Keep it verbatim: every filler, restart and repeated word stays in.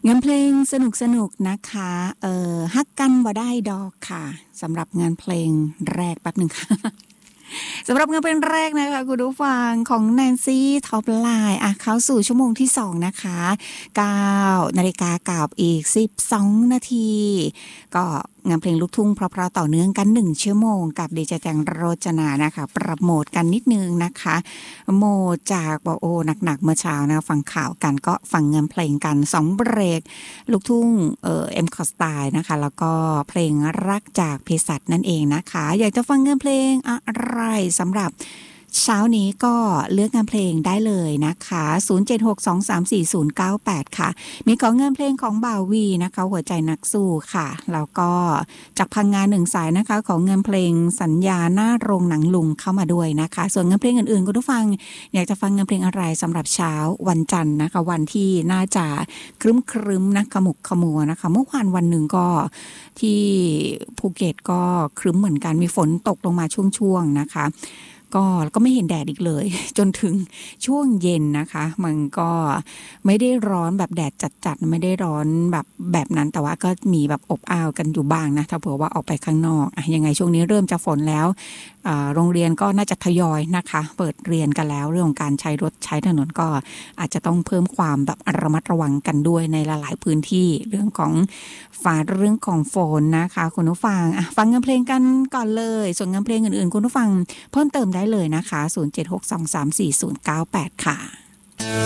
งานเพลงสนุกๆนะคะเอ่อฮักกันบ่ได้ดอกค่ะสำหรับงานเพลงแรกแป๊บหนึ่งค่ะ สำหรับงานเพลงแรกนะคะคุณผู้ฟังของแนนซี่ท็อปไลน์อ่ะเข้าสู่ชั่วโมงที่สองนะคะเก้านาฬิกากับอีกสิบสองนาทีก็งานเพลงลูกทุ่งเพราะๆต่อเนื่องกันหนึ่งชั่วโมงกับดีเจแตงโรจนานะคะปรับโหมดกันนิดนึงนะคะโหมดจากบอกโอ้หนักๆเมื่อเช้านะฟังข่าวกันก็ฟังงานเพลงกันสองเบรกลูกทุ่งเอ่อเอ็มคอสไตล์นะคะแล้วก็เพลงรักจากเภสัชนั่นเองนะคะอยากจะฟังงานเพลงอะไรสำหรับเช้านี้ก็เลือกงานเพลงได้เลยนะคะศูนย์ เจ็ด หก สอง สาม สี่ ศูนย์ เก้า แปดค่ะมีของงานเพลงของบ่าววีนะคะหัวใจนักสู้ค่ะแล้วก็จากพังงานหนึ่งสายนะคะของงานเพลงสัญญาหน้าโรงหนังลุงเข้ามาด้วยนะคะส่วนงานเพลงอื่นๆคุณผู้ฟังอยากจะฟังงานเพลงอะไรสำหรับเช้าวันจันทร์นะคะวันที่น่าจะครึ้มๆนะขมุกขมัวนะคะเมื่อวานวันหนึ่งก็ที่ภูเก็ตก็ครึ้มเหมือนกันมีฝนตกลงมาช่วงๆนะคะก็ก็ไม่เห็นแดดอีกเลยจนถึงช่วงเย็นนะคะมันก็ไม่ได้ร้อนแบบแดดจัดๆไม่ได้ร้อนแบบแบบนั้นแต่ว่าก็มีแบบอบอ้าวกันอยู่บ้างนะถ้าเผื่อว่าออกไปข้างนอกอ่ะยังไงช่วงนี้เริ่มจะฝนแล้วโรงเรียนก็น่าจะทยอยนะคะเปิดเรียนกันแล้วเรื่องของการใช้รถใช้ถนนก็อาจจะต้องเพิ่มความแบบระมัดระวังกันด้วยในหลายๆพื้นที่เรื่องของฟ้าเรื่องของฝนนะคะคุณผู้ฟังอ่ะฟังงานเพลงกันก่อนเลยส่วนงานเพลงอื่นๆคุณผู้ฟังเพิ่มเติมได้เลยนะคะศูนย์ เจ็ด หก สอง สาม สี่ ศูนย์ เก้า แปดค่ะ